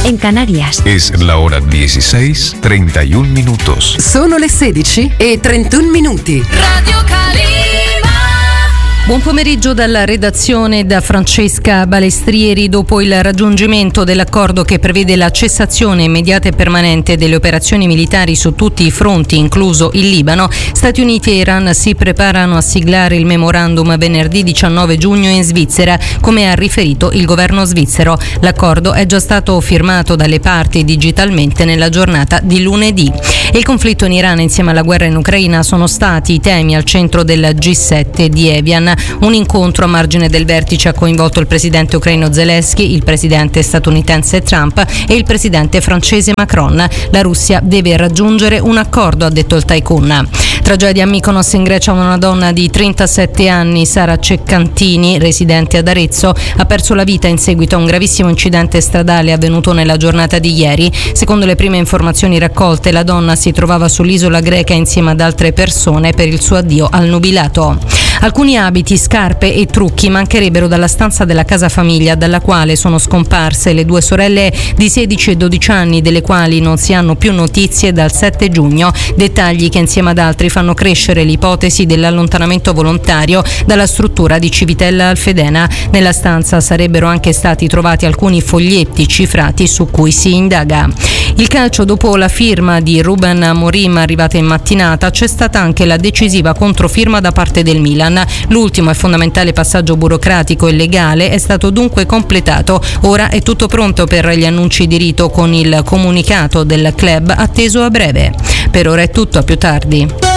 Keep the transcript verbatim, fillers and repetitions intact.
en Canarias. Es la hora dieciséis, treinta y un minutos. Sono le sedici e trentuno minuti. Radio Calima. Buon pomeriggio dalla redazione da Francesca Balestrieri. Dopo il raggiungimento dell'accordo che prevede la cessazione immediata e permanente delle operazioni militari su tutti i fronti, incluso il Libano, Stati Uniti e Iran si preparano a siglare il memorandum venerdì diciannove giugno in Svizzera, come ha riferito il governo svizzero. L'accordo è già stato firmato dalle parti digitalmente nella giornata di lunedì. E il conflitto in Iran insieme alla guerra in Ucraina sono stati i temi al centro del G sette di Evian. Un incontro a margine del vertice ha coinvolto il presidente ucraino Zelensky, il presidente statunitense Trump e il presidente francese Macron. La Russia deve raggiungere un accordo, ha detto il tycoon. Tragedia a Mykonos, in Grecia. Una donna di trentasette anni, Sara Ceccantini, residente ad Arezzo, ha perso la vita in seguito a un gravissimo incidente stradale avvenuto nella giornata di ieri. Secondo le prime informazioni raccolte, la donna si trovava sull'isola greca insieme ad altre persone per il suo addio al nubilato. Alcuni abiti, scarpe e trucchi mancherebbero dalla stanza della casa famiglia dalla quale sono scomparse le due sorelle di sedici e dodici anni, delle quali non si hanno più notizie dal sette giugno. Dettagli che insieme ad altri fanno crescere l'ipotesi dell'allontanamento volontario dalla struttura di Civitella Alfedena. Nella stanza sarebbero anche stati trovati alcuni foglietti cifrati su cui si indaga. Il calcio: dopo la firma di Ruben Amorim arrivata in mattinata, c'è stata anche la decisiva controfirma da parte del Milan. L'ultimo e fondamentale passaggio burocratico e legale è stato dunque completato. Ora è tutto pronto per gli annunci di rito, con il comunicato del club atteso a breve. Per ora è tutto, a più tardi.